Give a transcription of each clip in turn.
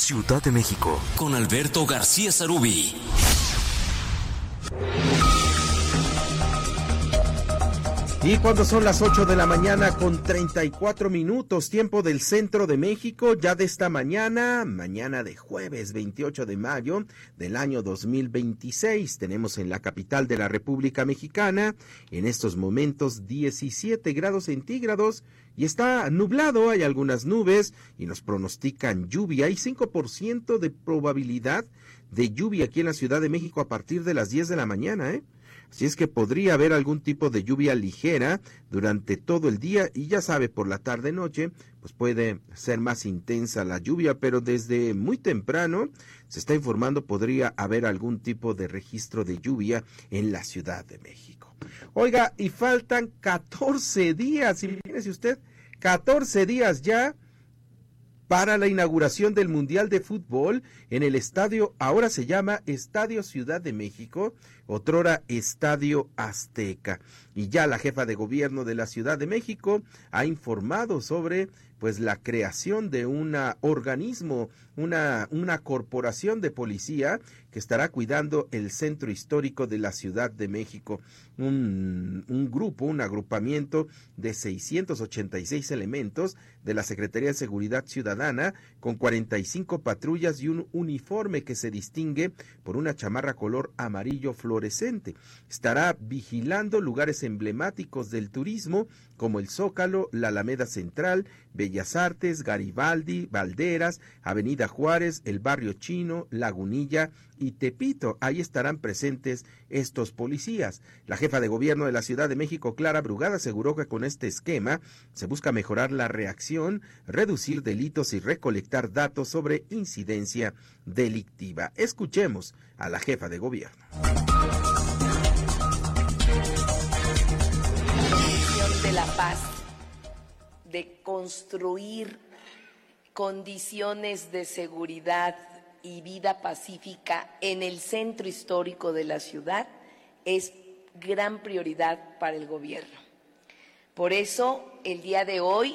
Ciudad de México, con Alberto García Sarubí. Y cuando son las 8 de la mañana con 34 minutos, tiempo del centro de México, ya de esta mañana de jueves 28 de mayo del año 2026, tenemos en la capital de la República Mexicana, en estos momentos 17 grados centígrados, y está nublado, hay algunas nubes, y nos pronostican lluvia, hay 5% de probabilidad de lluvia aquí en la Ciudad de México a partir de las 10 de la mañana, Así es que podría haber algún tipo de lluvia ligera durante todo el día y ya sabe, por la tarde-noche, pues puede ser más intensa la lluvia, pero desde muy temprano se está informando podría haber algún tipo de registro de lluvia en la Ciudad de México. Oiga, y faltan 14 días, imagínese usted, 14 días ya para la inauguración del Mundial de Fútbol en el estadio, ahora se llama Estadio Ciudad de México, otrora Estadio Azteca. Y ya la jefa de gobierno de la Ciudad de México ha informado sobre pues la creación de un organismo, una corporación de policía que estará cuidando el centro histórico de la Ciudad de México. Un agrupamiento de 686 elementos de la Secretaría de Seguridad Ciudadana con 45 patrullas y un uniforme que se distingue por una chamarra color amarillo fluorescente. Estará vigilando lugares emblemáticos del turismo como el Zócalo, la Alameda Central, Bellas Artes, Garibaldi, Valderas, Avenida Juárez, el Barrio Chino, Lagunilla y Tepito. Ahí estarán presentes estos policías. La jefa de gobierno de la Ciudad de México, Clara Brugada, aseguró que con este esquema se busca mejorar la reacción, reducir delitos y recolectar datos sobre incidencia delictiva. Escuchemos a la jefa de gobierno. De la paz, de construir condiciones de seguridad y vida pacífica en el centro histórico de la ciudad es gran prioridad para el gobierno. Por eso, el día de hoy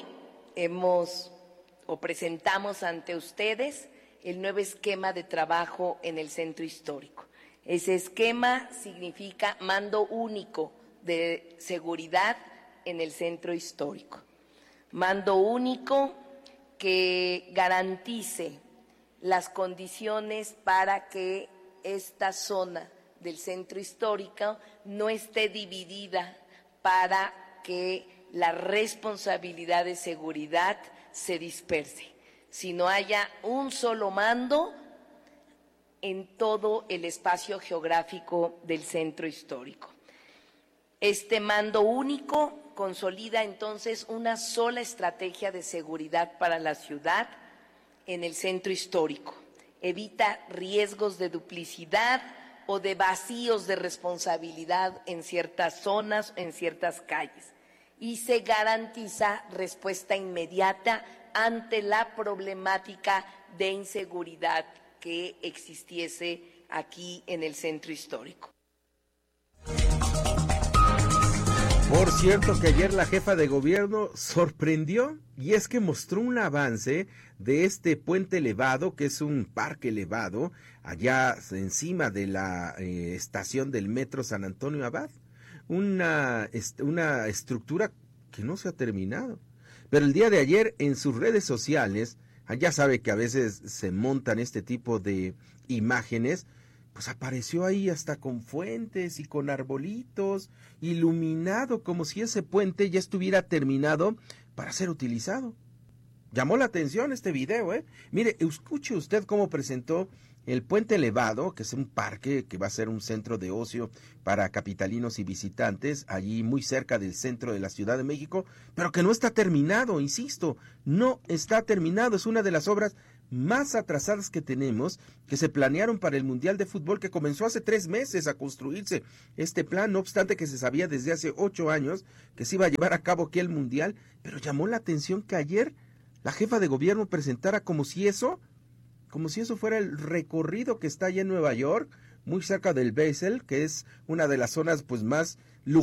presentamos ante ustedes el nuevo esquema de trabajo en el centro histórico. Ese esquema significa mando único de seguridad en el centro histórico. Mando único que garantice las condiciones para que esta zona del centro histórico no esté dividida, para que la responsabilidad de seguridad se disperse, sino haya un solo mando en todo el espacio geográfico del centro histórico. Este mando único consolida entonces una sola estrategia de seguridad para la ciudad en el centro histórico. Evita riesgos de duplicidad o de vacíos de responsabilidad en ciertas zonas, en ciertas calles. Y se garantiza respuesta inmediata ante la problemática de inseguridad que existiese aquí en el centro histórico. Por cierto que ayer la jefa de gobierno sorprendió, y es que mostró un avance de este puente elevado, que es un parque elevado, allá encima de la estación del metro San Antonio Abad, una estructura que no se ha terminado. Pero el día de ayer en sus redes sociales, ya sabe que a veces se montan este tipo de imágenes, pues apareció ahí hasta con fuentes y con arbolitos, iluminado, como si ese puente ya estuviera terminado para ser utilizado. Llamó la atención este video, Mire, escuche usted cómo presentó el puente elevado, que es un parque que va a ser un centro de ocio para capitalinos y visitantes, allí muy cerca del centro de la Ciudad de México, pero que no está terminado, insisto, no está terminado, es una de las obras más atrasadas que tenemos, que se planearon para el Mundial de Fútbol, que comenzó hace 3 meses a construirse este plan, no obstante que se sabía desde hace 8 años que se iba a llevar a cabo aquí el Mundial, pero llamó la atención que ayer la jefa de gobierno presentara como si eso fuera el recorrido que está allá en Nueva York, muy cerca del Bessel, que es una de las zonas pues más